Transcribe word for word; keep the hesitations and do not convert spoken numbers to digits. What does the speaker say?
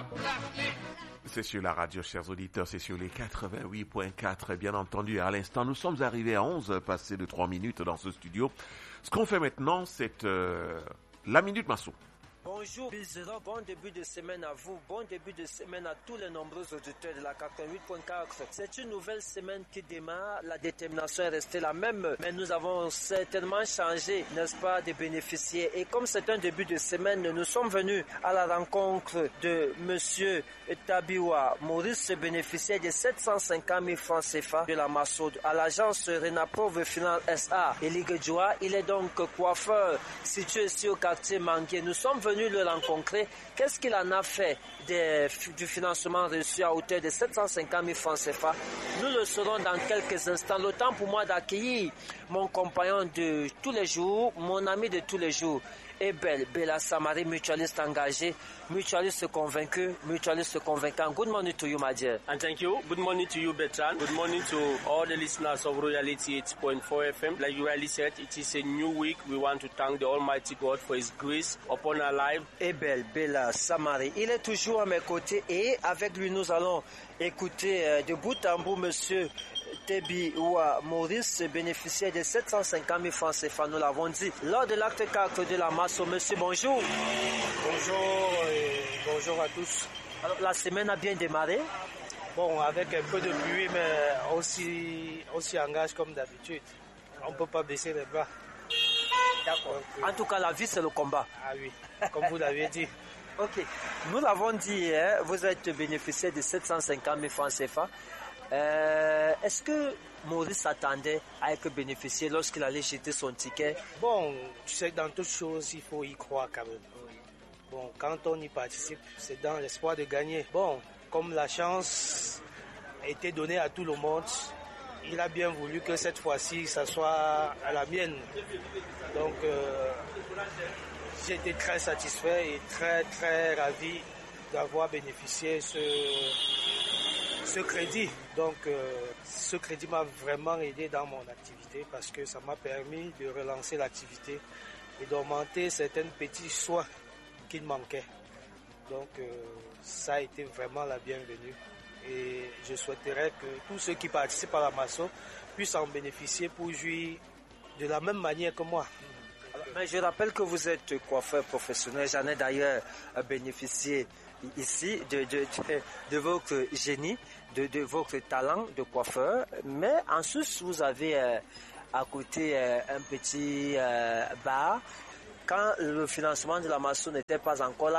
C'est sur la radio, chers auditeurs, c'est sur les quatre-vingt-huit point quatre, bien entendu. À l'instant, nous sommes arrivés à onze, passé de trois minutes dans ce studio. Ce qu'on fait maintenant, c'est euh, la Minute Masso. Bonjour, Bizero, bon début de semaine à vous, bon début de semaine à tous les nombreux auditeurs de la quatre-vingt-huit point quatre. C'est une nouvelle semaine qui démarre, la détermination est restée la même, mais nous avons certainement changé, n'est-ce pas, des bénéficiaires. Et comme c'est un début de semaine, nous sommes venus à la rencontre de Monsieur Tabiwa Maurice, ce bénéficiaire de sept cent cinquante mille francs C F A de la Masso à l'agence Renaprove Finance S A et Ligue Joie. Il est donc coiffeur situé ici au quartier Manguier. Nous sommes venus le rencontrer. Qu'est-ce qu'il en a fait des, du financement reçu à hauteur de sept cent cinquante mille francs C F A? Nous le saurons dans quelques instants. Le temps pour moi d'accueillir mon compagnon de tous les jours, mon ami de tous les jours, Ebel Bella Samari, mutualiste engagé, mutualiste convaincu, mutualiste convaincant. Good morning to you, my dear. And thank you. Good morning to you, Bertrand. Good morning to all the listeners of Royal eighty-eight point four F M. Like you rightly said, it is a new week. We want to thank the Almighty God for His grace upon our life. Ebel Bella Samari, il est toujours à mes côtés et avec lui nous allons écouter euh, de bout en bout Monsieur Tabiwa Maurice, bénéficiaire de sept cent cinquante mille francs C F A, nous l'avons dit. Lors de l'acte quatre de la Masso, monsieur, bonjour. Bonjour et bonjour à tous. Alors, la semaine a bien démarré. Bon, avec un peu de pluie, mais aussi, aussi engage comme d'habitude. On ne peut pas baisser les bras. D'accord. En tout cas, la vie, c'est le combat. Ah oui, comme vous l'avez dit. Ok. Nous l'avons dit hier, vous êtes bénéficiaire de sept cent cinquante mille francs C F A. Euh, est-ce que Maurice s'attendait à être bénéficiaire lorsqu'il allait jeter son ticket? Bon, tu sais, dans toutes choses, il faut y croire quand même. Bon, quand on y participe, c'est dans l'espoir de gagner. Bon, comme la chance a été donnée à tout le monde, il a bien voulu que cette fois-ci, ça soit à la mienne. Donc, euh, j'ai été très satisfait et très, très ravi d'avoir bénéficié ce... ce crédit. Donc, euh, ce crédit m'a vraiment aidé dans mon activité parce que ça m'a permis de relancer l'activité et d'augmenter certains petits soins qui manquaient. Donc, euh, ça a été vraiment la bienvenue. Et je souhaiterais que tous ceux qui participent à la Masso puissent en bénéficier pour jouir de la même manière que moi. Mais je rappelle que vous êtes coiffeur professionnel. J'en ai d'ailleurs bénéficié ici de, de, de, de votre génie, de, de votre talent de coiffeur. Mais en sus, vous avez euh, à côté euh, un petit euh, bar. Quand le financement de la Masso n'était pas encore là,